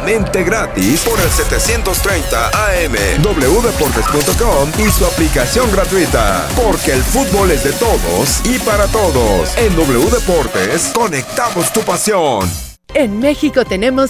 completamente gratis por el 730 AM, wdeportes.com y su aplicación gratuita. Porque el fútbol es de todos y para todos. En W Deportes, conectamos tu pasión. En México tenemos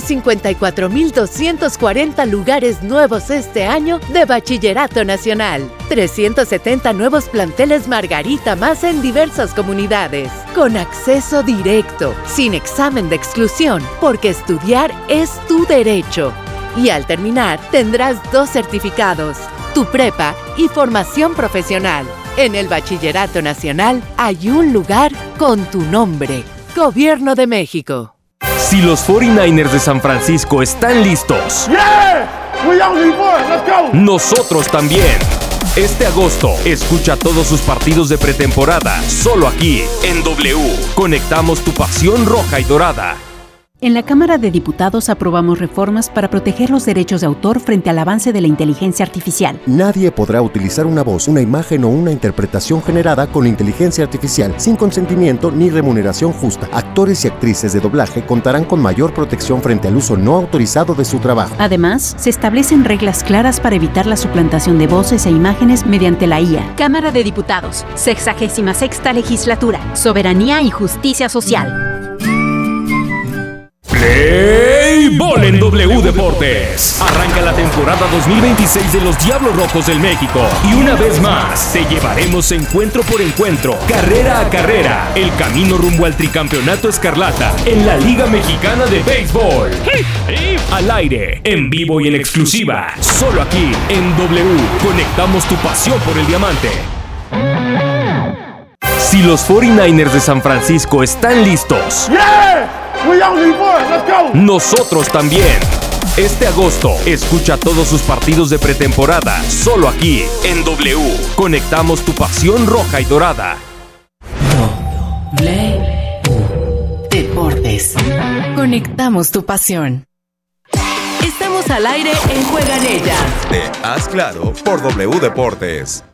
154,240 lugares nuevos este año de Bachillerato Nacional. 370 nuevos planteles Margarita más en diversas comunidades. Con acceso directo, sin examen de exclusión, porque estudiar es tu derecho. Y al terminar, tendrás 2 certificados, tu prepa y formación profesional. En el Bachillerato Nacional hay un lugar con tu nombre. Gobierno de México. Si los 49ers de San Francisco están listos, nosotros también. Este agosto, escucha todos sus partidos de pretemporada, solo aquí, en W. Conectamos tu pasión roja y dorada. En la Cámara de Diputados aprobamos reformas para proteger los derechos de autor frente al avance de la inteligencia artificial. Nadie podrá utilizar una voz, una imagen o una interpretación generada con inteligencia artificial sin consentimiento ni remuneración justa. Actores y actrices de doblaje contarán con mayor protección frente al uso no autorizado de su trabajo. Además, se establecen reglas claras para evitar la suplantación de voces e imágenes mediante la IA. Cámara de Diputados, 66ª Legislatura, Soberanía y Justicia Social. Play Ball en W Deportes. Arranca la temporada 2026 de los Diablos Rojos del México. Y una vez más, te llevaremos encuentro por encuentro, carrera a carrera, el camino rumbo al tricampeonato escarlata en la Liga Mexicana de Béisbol. Al aire, en vivo y en exclusiva, solo aquí en W. Conectamos tu pasión por el diamante. Si los 49ers de San Francisco están listos, nosotros también. Este agosto, escucha todos sus partidos de pretemporada, solo aquí, en W. Conectamos tu pasión roja y dorada. W Deportes. Conectamos tu pasión. Estamos al aire en Juegan Ellas. De Haz Claro por W Deportes.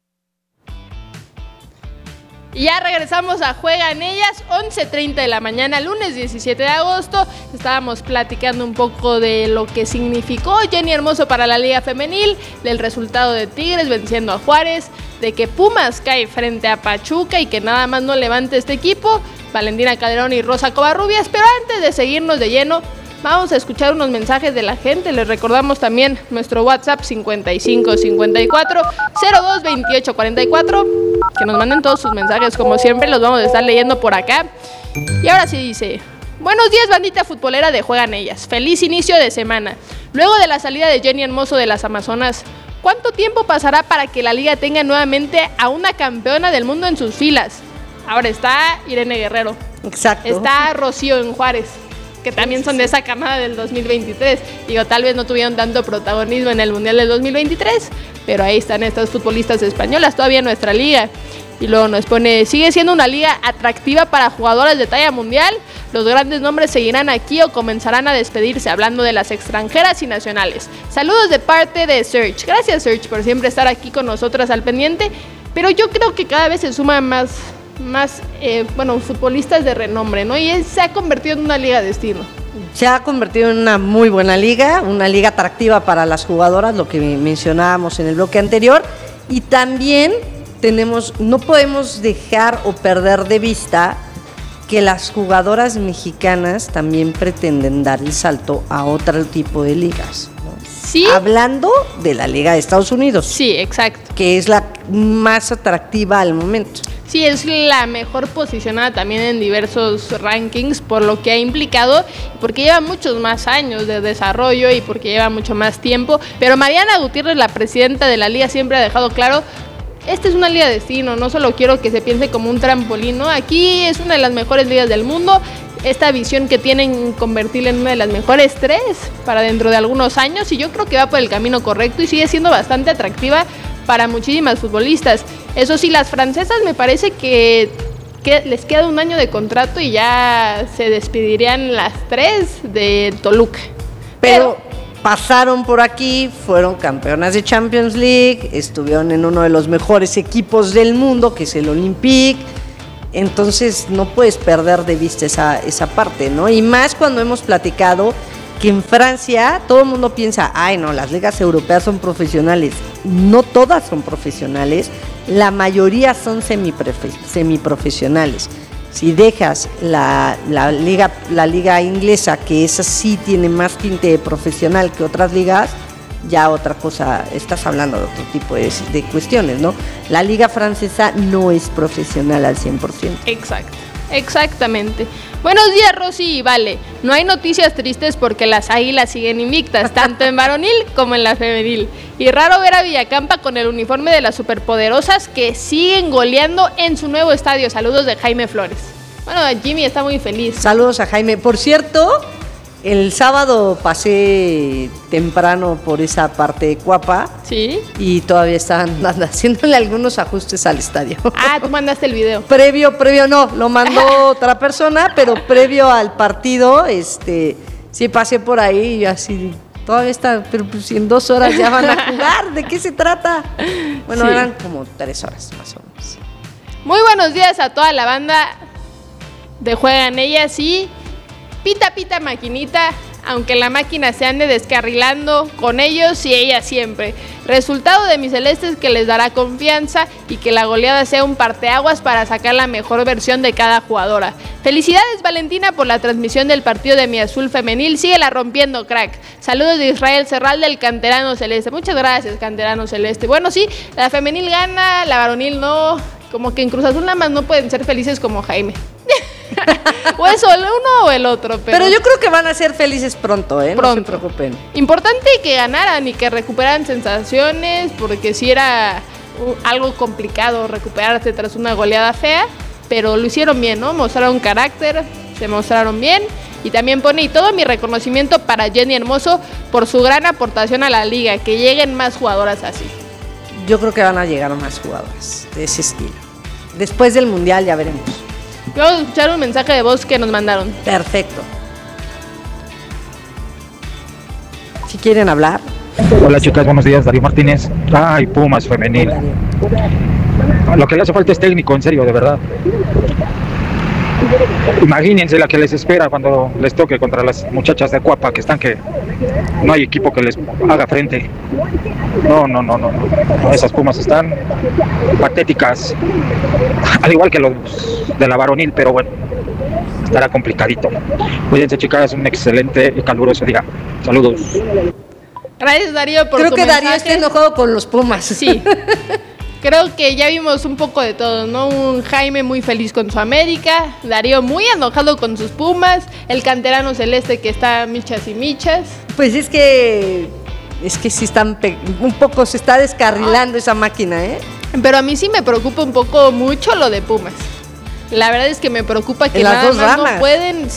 Y ya regresamos a Juegan Ellas, 11:30 de la mañana, lunes 17 de agosto. Estábamos platicando un poco de lo que significó Jenny Hermoso para la Liga Femenil, del resultado de Tigres venciendo a Juárez, de que Pumas cae frente a Pachuca y que nada más no levante este equipo, Valentina Calderón y Rosa Covarrubias. Pero antes de seguirnos de lleno, vamos a escuchar unos mensajes de la gente. Les recordamos también nuestro WhatsApp 5554-022844. Que nos manden todos sus mensajes, como siempre, los vamos a estar leyendo por acá. Y ahora sí dice: buenos días, bandita futbolera de Juegan Ellas. Feliz inicio de semana. Luego de la salida de Jenny Hermoso de las Amazonas, ¿cuánto tiempo pasará para que la liga tenga nuevamente a una campeona del mundo en sus filas? Ahora está Irene Guerrero. Exacto. Está Rocío en Juárez, que también son de esa camada del 2023. Digo, tal vez no tuvieron tanto protagonismo en el Mundial del 2023, pero ahí están estas futbolistas españolas todavía en nuestra liga. Y luego nos pone: sigue siendo una liga atractiva para jugadoras de talla mundial. Los grandes nombres seguirán aquí o comenzarán a despedirse, hablando de las extranjeras y nacionales. Saludos de parte de Serge. Gracias, Serge, por siempre estar aquí con nosotras al pendiente. Pero yo creo que cada vez se suman más futbolistas de renombre, ¿no? Y se ha convertido en una liga de destino. Se ha convertido en una muy buena liga, una liga atractiva para las jugadoras, lo que mencionábamos en el bloque anterior. Y también no podemos dejar o perder de vista que las jugadoras mexicanas también pretenden dar el salto a otro tipo de ligas, ¿no? Sí. Hablando de la Liga de Estados Unidos. Sí, exacto. Que es la más atractiva al momento. Sí, es la mejor posicionada también en diversos rankings por lo que ha implicado, porque lleva muchos más años de desarrollo y porque lleva mucho más tiempo. Pero Mariana Gutiérrez, la presidenta de la liga, siempre ha dejado claro: esta es una liga de destino, no solo quiero que se piense como un trampolín, ¿no? Aquí es una de las mejores ligas del mundo. Esta visión que tienen, convertirla en una de las mejores 3 para dentro de algunos años, y yo creo que va por el camino correcto y sigue siendo bastante atractiva para muchísimas futbolistas. Eso sí, las francesas me parece que les queda un año de contrato y ya se despedirían las 3 de Toluca. Pero pasaron por aquí, fueron campeonas de Champions League, estuvieron en uno de los mejores equipos del mundo, que es el Olympique. Entonces no puedes perder de vista esa parte, ¿no? Y más cuando hemos platicado que en Francia todo el mundo piensa, ay no, las ligas europeas son profesionales. No todas son profesionales, la mayoría son semiprofesionales. Si dejas la liga inglesa, que esa sí tiene más tinte de profesional que otras ligas, ya otra cosa, estás hablando de otro tipo de cuestiones, ¿no? La liga francesa no es profesional al 100%. Exactamente. Buenos días, Rosy y Vale. No hay noticias tristes porque las Águilas siguen invictas, tanto en varonil como en la femenil. Y raro ver a Villacampa con el uniforme de las superpoderosas que siguen goleando en su nuevo estadio. Saludos de Jaime Flores. Bueno, Jimmy está muy feliz. Saludos a Jaime. Por cierto, el sábado pasé temprano por esa parte de Cuapa. Sí. Y todavía estaban haciéndole algunos ajustes al estadio. Ah, tú mandaste el video. Previo no, lo mandó otra persona, pero previo al partido, sí pasé por ahí y así, todavía está, pero pues en 2 horas ya van a jugar, ¿de qué se trata? Bueno, sí. Eran como 3 horas más o menos. Muy buenos días a toda la banda de Juegan Ellas y pita maquinita, aunque la máquina se ande descarrilando con ellos y ellas siempre. Resultado de mis celestes que les dará confianza y que la goleada sea un parteaguas para sacar la mejor versión de cada jugadora. Felicidades, Valentina, por la transmisión del partido de mi azul femenil. Síguela rompiendo, crack. Saludos de Israel Serral del Canterano Celeste. Muchas gracias, Canterano Celeste. Bueno, sí, la femenil gana, la varonil no. Como que en Cruz Azul nada más no pueden ser felices como Jaime. O es el uno o el otro. Pero yo creo que van a ser felices pronto, ¿eh? No se preocupen. Importante que ganaran y que recuperaran sensaciones, porque sí era algo complicado recuperarse tras una goleada fea, pero lo hicieron bien, ¿no? Mostraron carácter, se mostraron bien. Y también pone y todo mi reconocimiento para Jenny Hermoso por su gran aportación a la liga, que lleguen más jugadoras así. Yo creo que van a llegar más jugadoras de ese estilo. Después del Mundial ya veremos. Vamos a escuchar un mensaje de voz que nos mandaron. Perfecto. Si quieren hablar. Hola chicas, buenos días, Darío Martínez. Ay, Pumas femenil. Lo que le hace falta es técnico, en serio, de verdad. Imagínense la que les espera cuando les toque contra las muchachas de Cuapa, que están que no hay equipo que les haga frente. No. Esas Pumas están patéticas, al igual que los de la varonil, pero bueno, estará complicadito. Cuídense chicas, un excelente y caluroso día. Saludos. Gracias, Darío, por Creo tu que mensaje. Darío está enojado con los Pumas. Sí. Creo que ya vimos un poco de todo, ¿no? Un Jaime muy feliz con su América, Darío muy enojado con sus Pumas, el Canterano Celeste que está michas y michas. Pues es que sí están un poco, se está descarrilando esa máquina, ¿eh? Pero a mí sí me preocupa un poco mucho lo de Pumas. La verdad es que me preocupa que nada más no pueden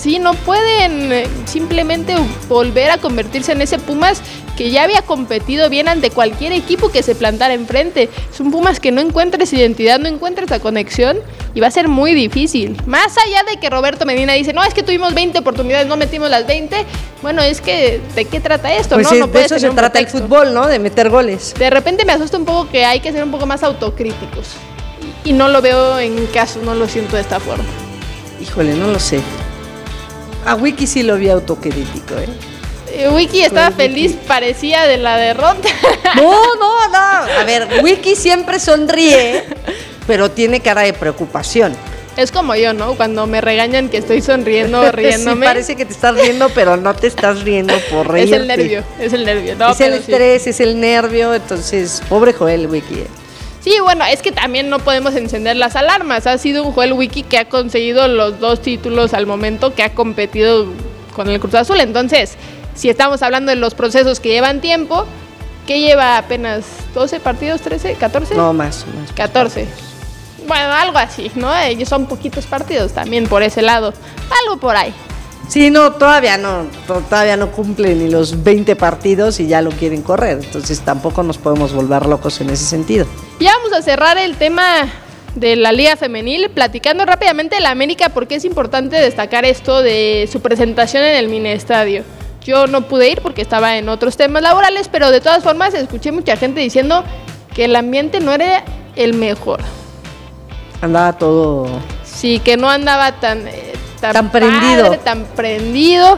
simplemente volver a convertirse en ese Pumas que ya había competido bien ante cualquier equipo que se plantara enfrente. Es un Pumas que no encuentra esa identidad, no encuentra esa conexión y va a ser muy difícil. Más allá de que Roberto Medina dice, no, es que tuvimos 20 oportunidades, no metimos las 20. Bueno, es que, ¿de qué trata esto? Pues no de eso se trata el fútbol, ¿no? De meter goles. De repente me asusta un poco que hay que ser un poco más autocríticos. Y no lo veo en caso, no lo siento de esta forma. Híjole, no lo sé. A Wiki sí lo vi autocrítico, Wiki estaba feliz, parecía de la derrota. No. A ver, Wiki siempre sonríe, pero tiene cara de preocupación. Es como yo, ¿no? Cuando me regañan que estoy sonriendo, riéndome. Sí, parece que te estás riendo, pero no te estás riendo por reírte. Es el nervio. No, es el estrés, sí. Es el nervio, entonces, pobre Joel Wiki. Sí, bueno, es que también no podemos encender las alarmas. Ha sido un Joel Wiki que ha conseguido los 2 títulos al momento, que ha competido con el Cruz Azul. Entonces, si estamos hablando de los procesos que llevan tiempo, que lleva apenas 12 partidos, 13, 14? No, más. 14. Bueno, algo así, ¿no? Son poquitos partidos también por ese lado. Algo por ahí. Sí, no, todavía no cumple ni los 20 partidos y ya lo quieren correr. Entonces tampoco nos podemos volver locos en ese sentido. Ya vamos a cerrar el tema de la Liga Femenil, platicando rápidamente de la América, porque es importante destacar esto de su presentación en el mini estadio. Yo no pude ir porque estaba en otros temas laborales, pero de todas formas escuché mucha gente diciendo que el ambiente no era el mejor. Andaba todo... Sí, que no andaba tan prendido. Tan prendido,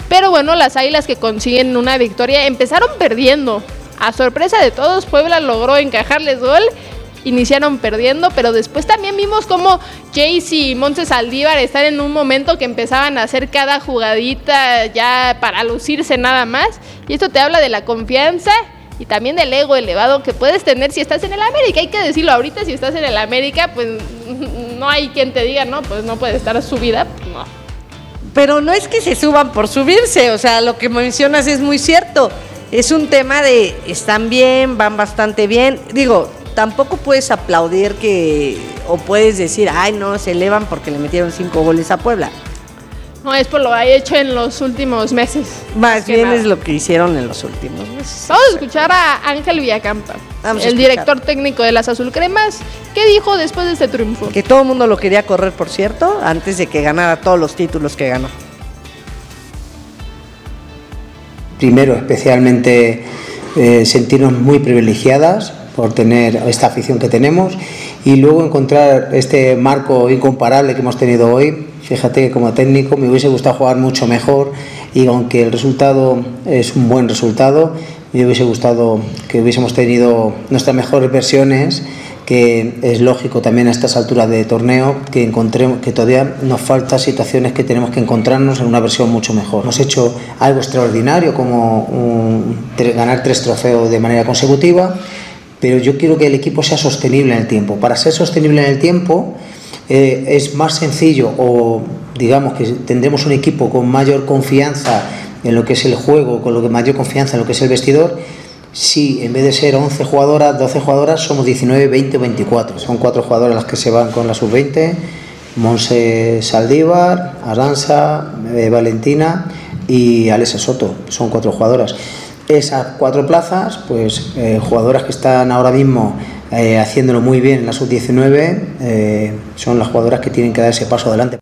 Pero bueno, las Águilas que consiguen una victoria empezaron perdiendo. A sorpresa de todos, Puebla logró encajarles gol, iniciaron perdiendo, pero después también vimos como Jace y Montse Saldívar están en un momento que empezaban a hacer cada jugadita ya para lucirse nada más, y esto te habla de la confianza y también del ego elevado que puedes tener si estás en el América. Hay que decirlo, ahorita si estás en el América, pues no hay quien te diga, no, pues no puede estar subida, no. Pero no es que se suban por subirse, o sea, lo que mencionas es muy cierto. Es un tema de están bien, van bastante bien. Digo, tampoco puedes aplaudir o puedes decir, ay, no, se elevan porque le metieron 5 goles a Puebla. No, es por lo que ha hecho en los últimos meses. Más bien es lo que hicieron en los últimos meses. Vamos a escuchar a Ángel Villacampa, el director técnico de las Azulcremas. ¿Qué dijo después de este triunfo? Que todo el mundo lo quería correr, por cierto, antes de que ganara todos los títulos que ganó. Primero, especialmente sentirnos muy privilegiadas por tener esta afición que tenemos, y luego encontrar este marco incomparable que hemos tenido hoy. Fíjate que como técnico me hubiese gustado jugar mucho mejor, y aunque el resultado es un buen resultado, me hubiese gustado que hubiésemos tenido nuestras mejores versiones, que es lógico también a estas alturas de torneo que encontremos que todavía nos faltan situaciones que tenemos que encontrarnos en una versión mucho mejor. Hemos hecho algo extraordinario como ganar 3 trofeos de manera consecutiva, pero yo quiero que el equipo sea sostenible en el tiempo. Para ser sostenible en el tiempo es más sencillo, o digamos que tendremos un equipo con mayor confianza en lo que es el juego, con lo que mayor confianza en lo que es el vestidor, si en vez de ser 11 jugadoras, 12 jugadoras, somos 19, 20 o 24. Son 4 jugadoras las que se van con la sub-20, Montse Saldívar, Arantxa, Valentina y Alexa Soto. Son 4 jugadoras. Esas 4 plazas, pues jugadoras que están ahora mismo haciéndolo muy bien en la sub-19, son las jugadoras que tienen que dar ese paso adelante.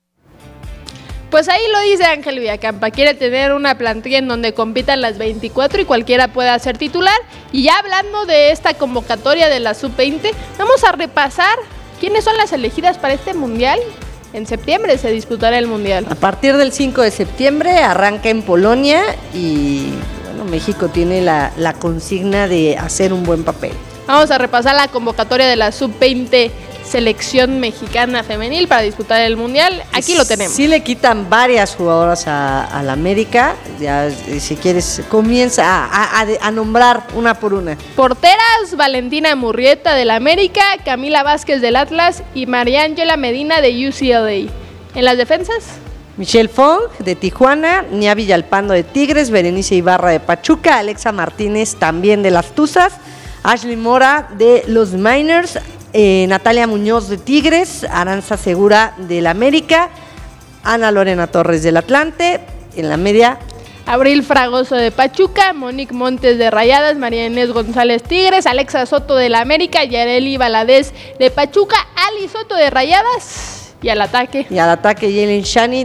Pues ahí lo dice Ángel Villacampa, quiere tener una plantilla en donde compitan las 24 y cualquiera pueda ser titular. Y ya hablando de esta convocatoria de la sub-20, vamos a repasar quiénes son las elegidas para este mundial. En septiembre se disputará el mundial. A partir del 5 de septiembre arranca en Polonia y bueno, México tiene la consigna de hacer un buen papel. Vamos a repasar la convocatoria de la sub-20 selección mexicana femenil para disputar el mundial. Aquí lo tenemos. Sí le quitan varias jugadoras a la América. Ya, si quieres, comienza a nombrar una por una. Porteras: Valentina Murrieta del América, Camila Vázquez del Atlas y María Ángela Medina de UCLA. En las defensas, Michelle Fong de Tijuana, Nia Villalpando de Tigres, Berenice Ibarra de Pachuca, Alexa Martínez también de las Tuzas, Ashley Mora de los Miners, Natalia Muñoz de Tigres, Arantxa Segura del América, Ana Lorena Torres del Atlante. En la media, Abril Fragoso de Pachuca, Monique Montes de Rayadas, María Inés González Tigres, Alexa Soto del América, Yareli Valadez de Pachuca, Ali Soto de Rayadas. Y al ataque, Yelen Shani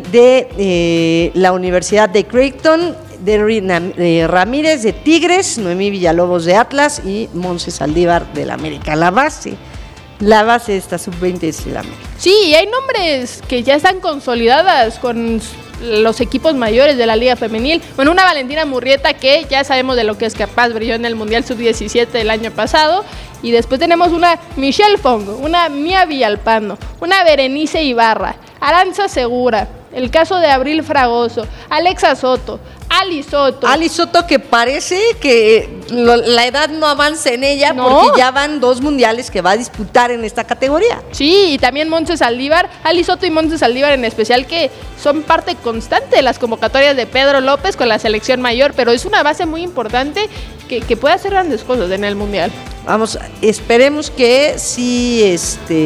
de la Universidad de Creighton, de Ramírez de Tigres, Noemí Villalobos de Atlas y Montse Saldívar del América. La base de esta sub-20 es el América. Sí, y hay nombres que ya están consolidadas con los equipos mayores de la Liga Femenil. Bueno, una Valentina Murrieta que ya sabemos de lo que es capaz, brilló en el Mundial Sub-17 del año pasado. Y después tenemos una Michelle Fong, una Mia Villalpando, una Berenice Ibarra, Arantxa Segura, el caso de Abril Fragoso, Alexa Soto, Ali Soto, que parece que la edad no avanza en ella, porque ya van 2 mundiales que va a disputar en esta categoría. Sí, y también Montse Saldívar, Ali Soto y Montse Saldívar en especial, que son parte constante de las convocatorias de Pedro López con la selección mayor, pero es una base muy importante que puede hacer grandes cosas en el mundial. Vamos, esperemos que sí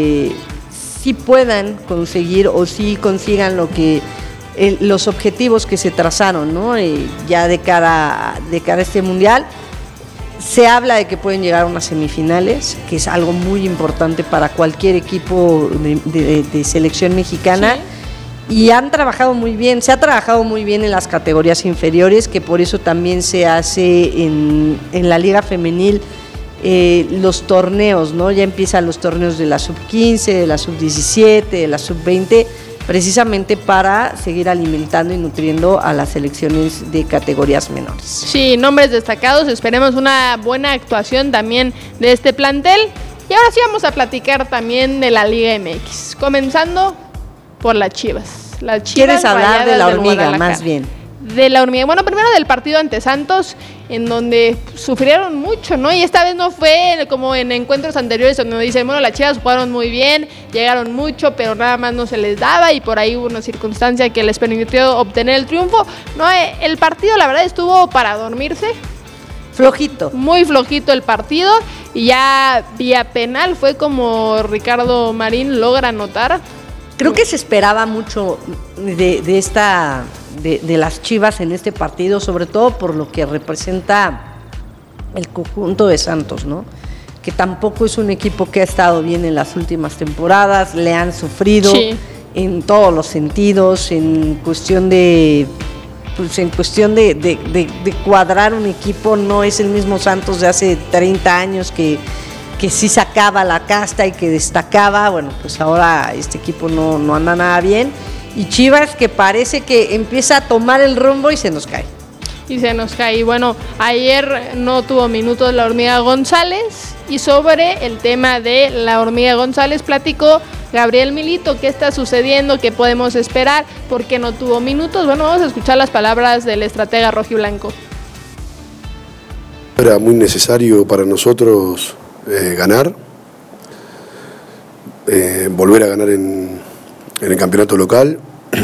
puedan conseguir o sí consigan lo que los objetivos que se trazaron, ¿no? Ya de cara a este mundial. Se habla de que pueden llegar a unas semifinales, que es algo muy importante para cualquier equipo de selección mexicana. Sí. Y han trabajado muy bien, se ha trabajado muy bien en las categorías inferiores, que por eso también se hace en la Liga Femenil los torneos, ¿no? Ya empiezan los torneos de la sub-15, de la sub-17, de la sub-20, precisamente para seguir alimentando y nutriendo a las selecciones de categorías menores. Sí, nombres destacados, esperemos una buena actuación también de este plantel. Y ahora sí vamos a platicar también de la Liga MX, comenzando por las Chivas. Las Chivas. ¿Quieres hablar de la hormiga más bien? De la hormiga. Bueno, primero del partido ante Santos, en donde sufrieron mucho, ¿no? Y esta vez no fue como en encuentros anteriores donde nos dicen, bueno, las Chivas jugaron muy bien, llegaron mucho, pero nada más no se les daba y por ahí hubo una circunstancia que les permitió obtener el triunfo. No, el partido la verdad estuvo para dormirse. Flojito. Muy flojito el partido y ya vía penal fue como Ricardo Marín logra anotar. Creo que se esperaba mucho de las Chivas en este partido, sobre todo por lo que representa el conjunto de Santos, ¿no? Que tampoco es un equipo que ha estado bien en las últimas temporadas, le han sufrido en todos los sentidos, en cuestión de cuadrar un equipo. No es el mismo Santos de hace 30 años que sí sacaba la casta y que destacaba. Bueno, pues ahora este equipo no anda nada bien. Y Chivas que parece que empieza a tomar el rumbo y se nos cae. Y bueno, ayer no tuvo minutos la Hormiga González y sobre el tema de la Hormiga González platicó Gabriel Milito. ¿Qué está sucediendo? ¿Qué podemos esperar? ¿Por qué no tuvo minutos? Bueno, vamos a escuchar las palabras del estratega rojiblanco. Era muy necesario para nosotros ganar, volver a ganar en el campeonato local.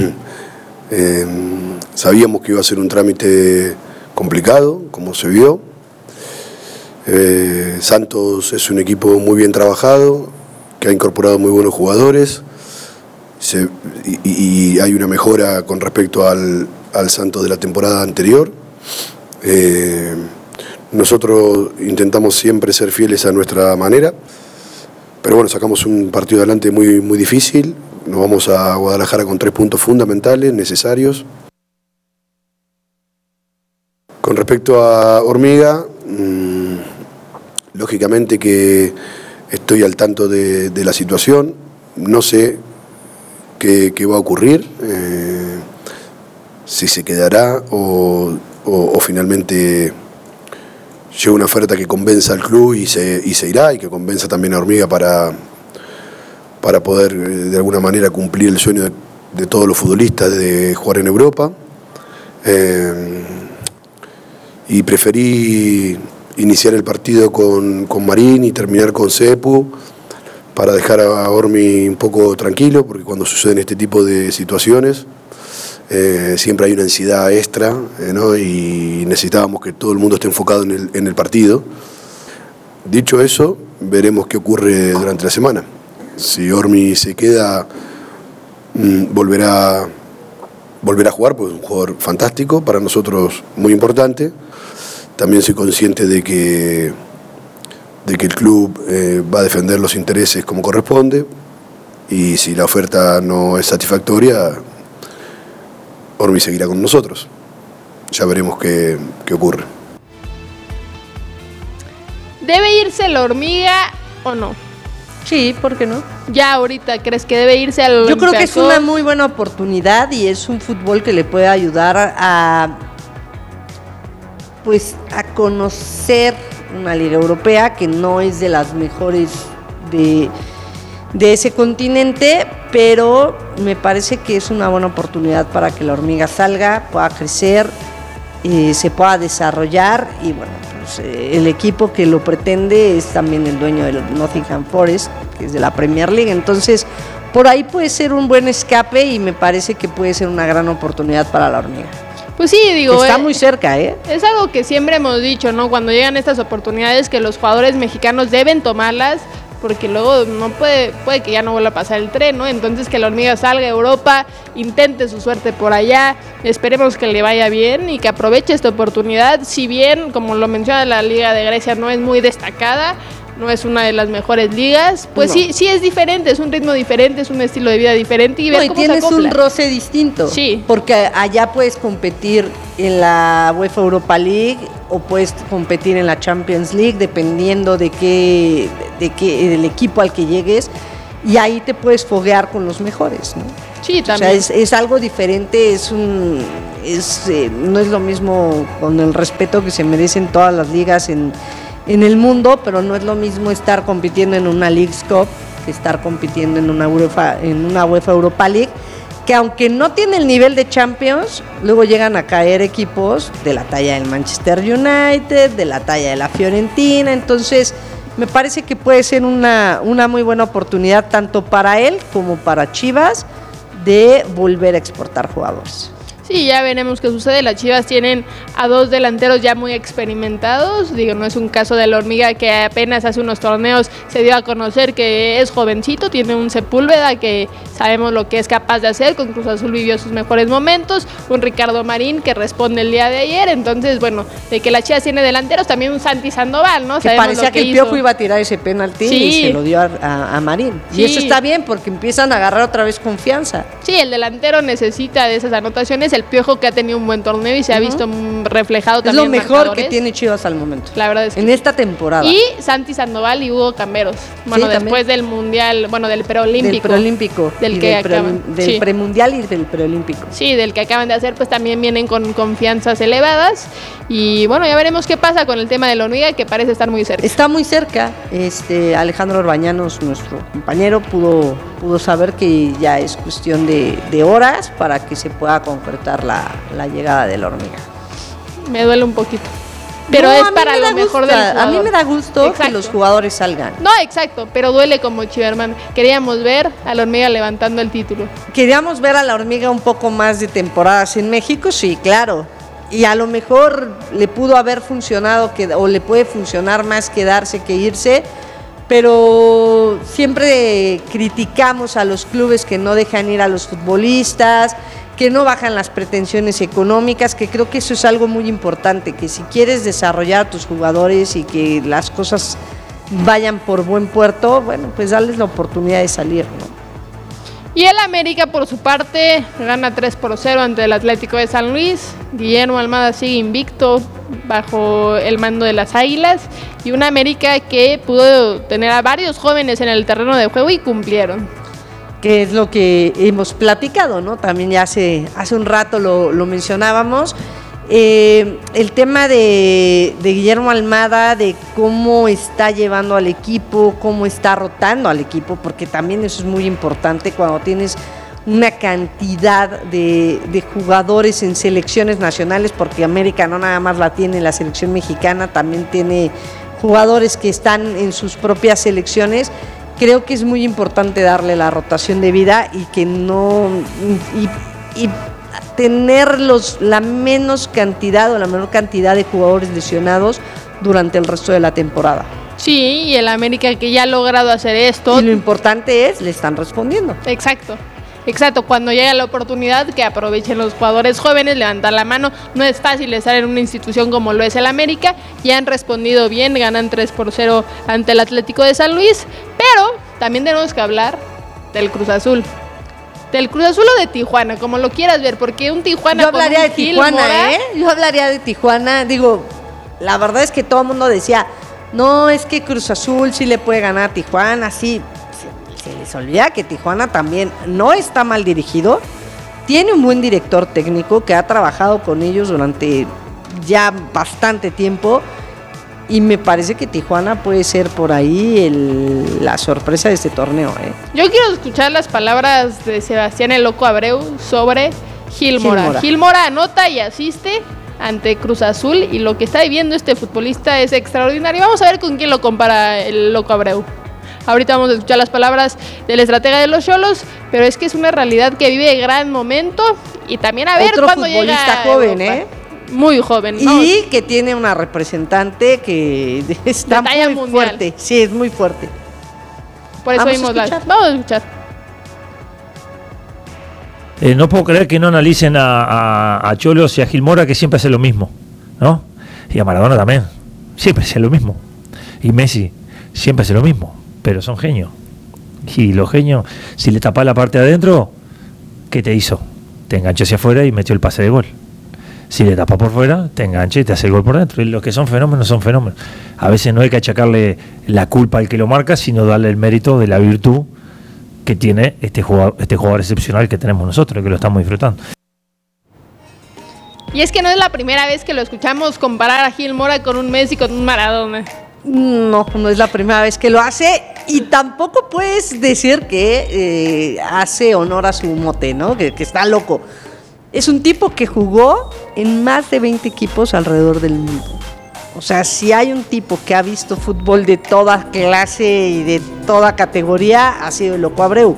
Sabíamos que iba a ser un trámite complicado, como se vio. Santos es un equipo muy bien trabajado, que ha incorporado muy buenos jugadores y hay una mejora con respecto al Santos de la temporada anterior. Nosotros intentamos siempre ser fieles a nuestra manera, pero bueno, sacamos un partido adelante muy, muy difícil. Nos vamos a Guadalajara con 3 puntos fundamentales, necesarios. Con respecto a Hormiga, lógicamente que estoy al tanto de la situación, no sé qué va a ocurrir, si se quedará o finalmente llega una oferta que convenza al club y se irá, y que convenza también a Hormiga para poder de alguna manera cumplir el sueño de todos los futbolistas de jugar en Europa. Y preferí iniciar el partido con Marín y terminar con Cepu para dejar a Hormi un poco tranquilo, porque cuando suceden este tipo de situaciones siempre hay una ansiedad extra, ¿no? Y necesitábamos que todo el mundo esté enfocado en el partido. Dicho eso, veremos qué ocurre durante la semana. Si Hormi se queda, volverá a jugar, pues es un jugador fantástico, para nosotros muy importante. También soy consciente de que el club va a defender los intereses como corresponde, y si la oferta no es satisfactoria, Hormi seguirá con nosotros. Ya veremos qué ocurre. ¿Debe irse la Hormiga o no? Sí, ¿por qué no? Ya ahorita, ¿crees que debe irse al Olympiacos? Yo creo que es una muy buena oportunidad y es un fútbol que le puede ayudar a conocer una liga europea que no es de las mejores de ese continente, pero me parece que es una buena oportunidad para que la Hormiga salga, pueda crecer, se pueda desarrollar, y bueno, pues el equipo que lo pretende es también el dueño del Nottingham Forest, que es de la Premier League. Entonces por ahí puede ser un buen escape y me parece que puede ser una gran oportunidad para la Hormiga. Pues sí, digo, está muy cerca, ¿eh? Es algo que siempre hemos dicho, ¿no? Cuando llegan estas oportunidades, que los jugadores mexicanos deben tomarlas, porque luego no puede que ya no vuelva a pasar el tren, ¿no? Entonces que la Hormiga salga a Europa, intente su suerte por allá, esperemos que le vaya bien y que aproveche esta oportunidad. Si bien, como lo menciona, la Liga de Grecia no es muy destacada, no es una de las mejores ligas, pues no. sí es diferente, es un ritmo diferente, es un estilo de vida diferente, y ver cómo tienes se acopla. Un roce distinto, sí, porque allá puedes competir en la UEFA Europa League o puedes competir en la Champions League, dependiendo del equipo al que llegues, y ahí te puedes foguear con los mejores, ¿no? Sí, también. O sea, es algo diferente, no es lo mismo, con el respeto que se merecen todas las ligas en el mundo, pero no es lo mismo estar compitiendo en una Leagues Cup que estar compitiendo en una UEFA Europa League, que aunque no tiene el nivel de Champions, luego llegan a caer equipos de la talla del Manchester United, de la talla de la Fiorentina. Entonces me parece que puede ser una muy buena oportunidad tanto para él como para Chivas de volver a exportar jugadores. Sí, ya veremos qué sucede. Las Chivas tienen a 2 delanteros ya muy experimentados. Digo, no es un caso de la Hormiga que apenas hace unos torneos se dio a conocer que es jovencito. Tiene un Sepúlveda que sabemos lo que es capaz de hacer. Con Cruz Azul vivió sus mejores momentos. Un Ricardo Marín que responde el día de ayer. Entonces, bueno, de que las Chivas tiene delanteros, también un Santi Sandoval, ¿no? Que parecía que el Piojo iba a tirar ese penalti y se lo dio a Marín. Sí. Y eso está bien porque empiezan a agarrar otra vez confianza. Sí, el delantero necesita de esas anotaciones. El Piojo que ha tenido un buen torneo y se ha visto reflejado también. Es lo mejor que tiene Chivas al momento. La verdad es que en esta temporada. Y Santi Sandoval y Hugo Camberos. Bueno, después del mundial, bueno, del preolímpico. Del preolímpico. Del premundial y del preolímpico. Sí, del que acaban de hacer, pues también vienen con confianzas elevadas. Y bueno, ya veremos qué pasa con el tema de la Hormiga, que parece estar muy cerca. Está muy cerca. Alejandro Orbañanos, nuestro compañero, pudo saber que ya es cuestión de horas para que se pueda concretar la llegada de la Hormiga. Me duele un poquito, pero es para lo mejor del jugador. A mí me da gusto que los jugadores salgan. No, exacto, pero duele como Chiverman. Queríamos ver a la Hormiga levantando el título. Queríamos ver a la Hormiga un poco más de temporadas en México, sí, claro. Y a lo mejor le pudo haber funcionado o le puede funcionar más quedarse que irse, pero siempre criticamos a los clubes que no dejan ir a los futbolistas, que no bajan las pretensiones económicas, que creo que eso es algo muy importante, que si quieres desarrollar a tus jugadores y que las cosas vayan por buen puerto, bueno, pues darles la oportunidad de salir, ¿no? Y el América, por su parte, gana 3-0 ante el Atlético de San Luis. Guillermo Almada sigue invicto bajo el mando de las Águilas. Y una América que pudo tener a varios jóvenes en el terreno de juego y cumplieron. Que es lo que hemos platicado, ¿no? También ya hace un rato lo mencionábamos. El tema de Guillermo Almada, de cómo está llevando al equipo, cómo está rotando al equipo, porque también eso es muy importante cuando tienes una cantidad de jugadores en selecciones nacionales, porque América no nada más la tiene la selección mexicana, también tiene jugadores que están en sus propias selecciones. Creo que es muy importante darle la rotación de vida y que no... y tener la menos cantidad o la menor cantidad de jugadores lesionados durante el resto de la temporada. Sí, y el América que ya ha logrado hacer esto. Y lo importante es, le están respondiendo. Exacto, cuando llega la oportunidad que aprovechen los jugadores jóvenes, levantar la mano. No es fácil estar en una institución como lo es el América, ya han respondido bien, ganan 3-0 ante el Atlético de San Luis, pero también tenemos que hablar del Cruz Azul. Del Cruz Azul o de Tijuana, como lo quieras ver, porque un Tijuana. Yo hablaría de Tijuana, Yo hablaría de Tijuana. Digo, la verdad es que todo el mundo decía, no, es que Cruz Azul sí le puede ganar a Tijuana, sí. Se les olvida que Tijuana también no está mal dirigido. Tiene un buen director técnico que ha trabajado con ellos durante ya bastante tiempo. Y me parece que Tijuana puede ser por ahí la sorpresa de este torneo. Yo quiero escuchar las palabras de Sebastián el Loco Abreu sobre Gil Mora. Gil Mora anota y asiste ante Cruz Azul y lo que está viviendo este futbolista es extraordinario. Vamos a ver con quién lo compara el Loco Abreu. Ahorita vamos a escuchar las palabras del estratega de los Xolos, pero es que es una realidad que vive gran momento y también a ver cuándo llega. Otro futbolista joven, muy joven. Y que tiene una representante que está muy fuerte. Sí, es muy fuerte. Por eso vamos a escuchar. No puedo creer que no analicen a Xolos y a Gil Mora, que siempre hace lo mismo, ¿no? Y a Maradona también, siempre hace lo mismo. Y Messi siempre hace lo mismo, pero son genios. Y los genios, si le tapás la parte de adentro, ¿qué te hizo? Te enganchó hacia afuera y metió el pase de gol. Si le tapas por fuera, te engancha y te hace el gol por dentro. Y los que son fenómenos, son fenómenos. A veces no hay que achacarle la culpa al que lo marca, sino darle el mérito de la virtud que tiene este jugador excepcional que tenemos nosotros, que lo estamos disfrutando. Y es que no es la primera vez que lo escuchamos comparar a Gil Mora con un Messi, con un Maradona. No es la primera vez que lo hace, y tampoco puedes decir que hace honor a su mote, ¿no? Que está loco. Es un tipo que jugó en más de 20 equipos alrededor del mundo. O sea, si hay un tipo que ha visto fútbol de toda clase y de toda categoría, ha sido el Loco Abreu.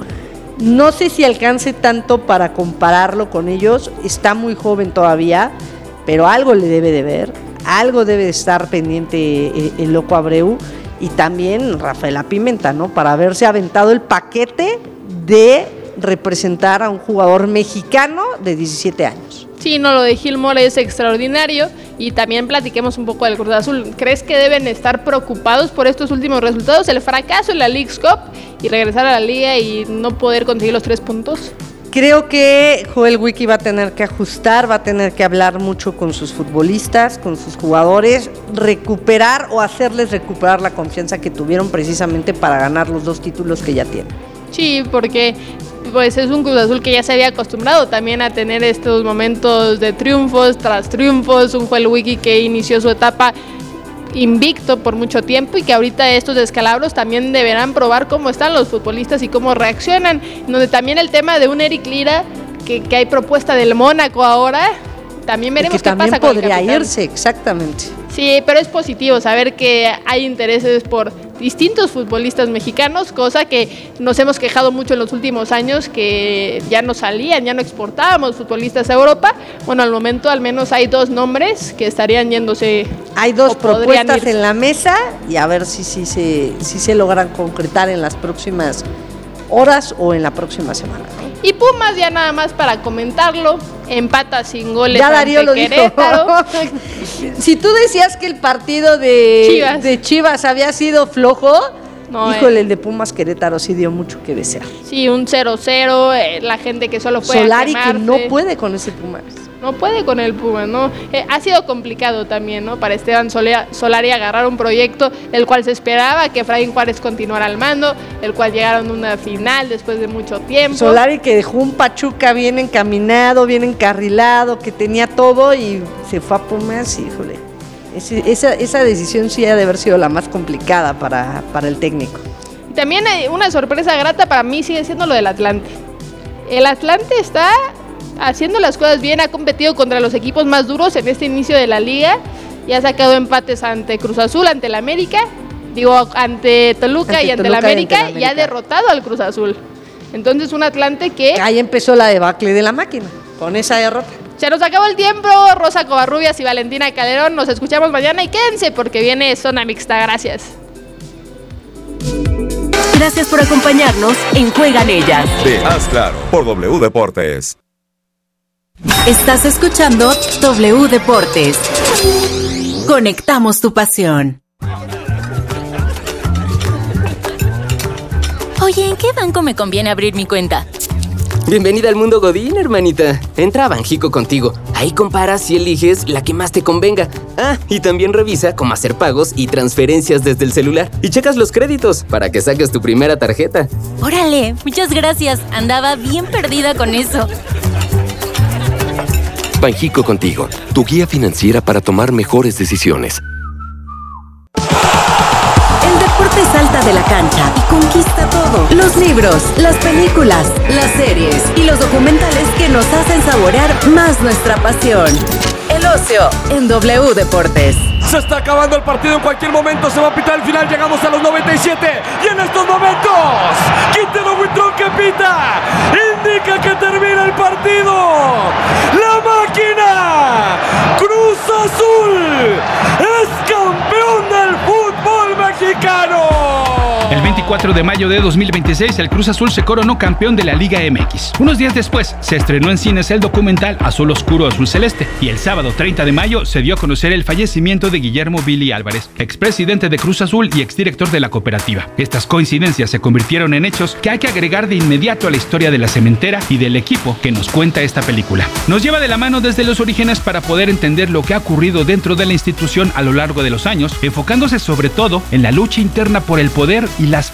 No sé si alcance tanto para compararlo con ellos, está muy joven todavía, pero algo le debe de ver, algo debe de estar pendiente el Loco Abreu, y también Rafaela Pimenta, ¿no? Para haberse aventado el paquete de representar a un jugador mexicano de 17 años. Sí, no, lo de Gil Mora es extraordinario. Y también platiquemos un poco del Cruz Azul. ¿Crees que deben estar preocupados por estos últimos resultados? El fracaso en la Leagues Cup y regresar a la liga y no poder conseguir los 3 puntos. Creo que Joel Wiki va a tener que ajustar, va a tener que hablar mucho con sus futbolistas, con sus jugadores, recuperar o hacerles recuperar la confianza que tuvieron precisamente para ganar los 2 títulos que ya tienen. Sí, porque pues es un Cruz Azul que ya se había acostumbrado también a tener estos momentos de triunfos tras triunfos, un Joel Wiki que inició su etapa invicto por mucho tiempo y que ahorita estos descalabros también deberán probar cómo están los futbolistas y cómo reaccionan, donde también el tema de un Eric Lira, que hay propuesta del Mónaco ahora, también veremos qué pasa con el capitán. Podría irse, exactamente. Sí, pero es positivo saber que hay intereses por distintos futbolistas mexicanos, cosa que nos hemos quejado mucho en los últimos años, que ya no salían, ya no exportábamos futbolistas a Europa. Bueno, al momento al menos hay 2 nombres que estarían yéndose. Hay 2 propuestas en la mesa y a ver si se logran concretar en las próximas horas o en la próxima semana, ¿no? Y Pumas, ya nada más para comentarlo, empata sin goles ya Darío ante Querétaro. Si tú decías que el partido de Chivas había sido flojo, no, híjole, el de Pumas Querétaro sí dio mucho que desear. Sí, un 0-0, la gente que solo fue Solari a quemarse. Que no puede con ese Pumas. No puede con el Puma, ¿no? Ha sido complicado también, ¿no? Para Esteban Solari agarrar un proyecto del cual se esperaba que Efraín Juárez continuara al mando, el cual llegaron a una final después de mucho tiempo. Solari que dejó un Pachuca bien encaminado, bien encarrilado, que tenía todo y se fue a Pumas, híjole. Esa decisión sí ha de haber sido la más complicada para el técnico. También una sorpresa grata para mí sigue siendo lo del Atlante. El Atlante está haciendo las cosas bien, ha competido contra los equipos más duros en este inicio de la liga y ha sacado empates ante Cruz Azul, ante el América, ante Toluca y ante el América, y ha derrotado al Cruz Azul. Entonces un Atlante que... Ahí empezó la debacle de la máquina, con esa derrota. Se nos acabó el tiempo, Rosa Covarrubias y Valentina Calderón, nos escuchamos mañana y quédense porque viene Zona Mixta, gracias. Gracias por acompañarnos en Juegan Ellas. De Haz Claro, por W Deportes. Estás escuchando W Deportes. Conectamos tu pasión. Oye, ¿en qué banco me conviene abrir mi cuenta? Bienvenida al mundo Godín, hermanita. Entra a Banjico Contigo. Ahí comparas y eliges la que más te convenga. Ah, y también revisa cómo hacer pagos y transferencias desde el celular. Y checas los créditos para que saques tu primera tarjeta. Órale, muchas gracias. Andaba bien perdida con eso. Banjico Contigo, tu guía financiera para tomar mejores decisiones. El deporte salta de la cancha y conquista todo. Los libros, las películas, las series y los documentales que nos hacen saborear más nuestra pasión. El ocio en W Deportes. Se está acabando el partido, en cualquier momento se va a pitar el final, llegamos a los 97 y en estos momentos Quintero Huitrón que pita indica que termina el partido. La máquina Cruz Azul es campeón del fútbol mexicano. El 24 de mayo de 2026, el Cruz Azul se coronó campeón de la Liga MX. Unos días después, se estrenó en cines el documental Azul Oscuro Azul Celeste. Y el sábado 30 de mayo se dio a conocer el fallecimiento de Guillermo Billy Álvarez, expresidente de Cruz Azul y exdirector de la cooperativa. Estas coincidencias se convirtieron en hechos que hay que agregar de inmediato a la historia de la cementera y del equipo que nos cuenta esta película. Nos lleva de la mano desde los orígenes para poder entender lo que ha ocurrido dentro de la institución a lo largo de los años, enfocándose sobre todo en la lucha interna por el poder y las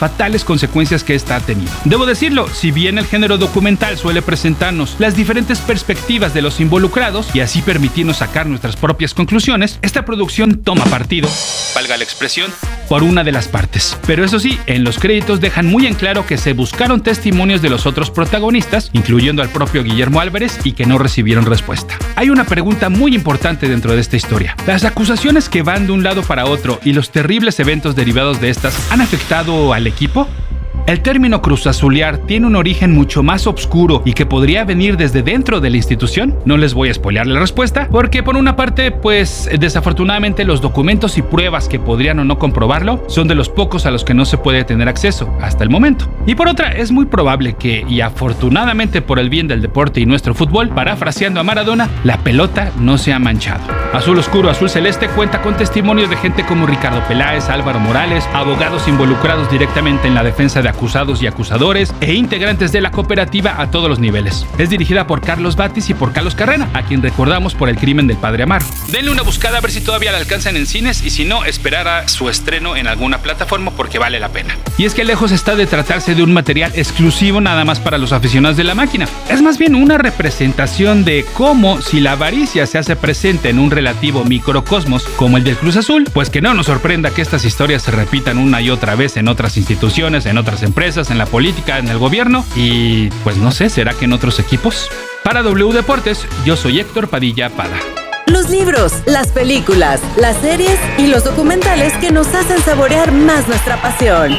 fatales consecuencias que esta ha tenido. Debo decirlo, si bien el género documental suele presentarnos las diferentes perspectivas de los involucrados y así permitirnos sacar nuestras propias conclusiones, esta producción toma partido, valga la expresión, por una de las partes. Pero eso sí, en los créditos dejan muy en claro que se buscaron testimonios de los otros protagonistas, incluyendo al propio Guillermo Álvarez, y que no recibieron respuesta. Hay una pregunta muy importante dentro de esta historia. ¿Las acusaciones que van de un lado para otro y los terribles eventos derivados de estas han afectado al equipo? El término cruzazulear tiene un origen mucho más oscuro y que podría venir desde dentro de la institución. No les voy a spoilear la respuesta, porque por una parte, pues desafortunadamente los documentos y pruebas que podrían o no comprobarlo son de los pocos a los que no se puede tener acceso hasta el momento. Y por otra, es muy probable que, y afortunadamente por el bien del deporte y nuestro fútbol, parafraseando a Maradona, la pelota no se ha manchado. Azul Oscuro, Azul Celeste cuenta con testimonios de gente como Ricardo Peláez, Álvaro Morales, abogados involucrados directamente en la defensa de acusados y acusadores e integrantes de la cooperativa a todos los niveles. Es dirigida por Carlos Batis y por Carlos Carrera, a quien recordamos por El crimen del padre Amaro. Denle una buscada a ver si todavía la alcanzan en cines y si no, esperar a su estreno en alguna plataforma porque vale la pena. Y es que lejos está de tratarse de un material exclusivo nada más para los aficionados de la máquina. Es más bien una representación de cómo, si la avaricia se hace presente en un relativo microcosmos como el del Cruz Azul, pues que no nos sorprenda que estas historias se repitan una y otra vez en otras instituciones, en otras empresas, en la política, en el gobierno y pues no sé, ¿será que en otros equipos? Para W Deportes, yo soy Héctor Padilla Pada. Los libros, las películas, las series y los documentales que nos hacen saborear más nuestra pasión.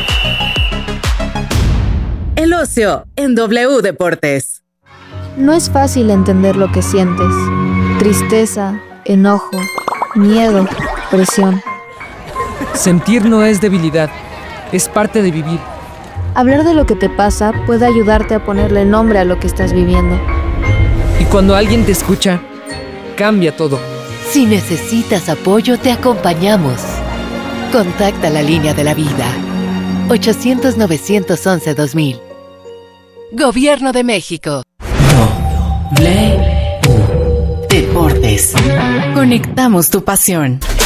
El ocio en W Deportes. No es fácil entender lo que sientes. Tristeza, enojo, miedo, presión. Sentir no es debilidad, es parte de vivir. Hablar de lo que te pasa puede ayudarte a ponerle nombre a lo que estás viviendo. Y cuando alguien te escucha, cambia todo. Si necesitas apoyo, te acompañamos. Contacta la línea de la vida. 800-911-2000. Gobierno de México. W Deportes. Conectamos tu pasión.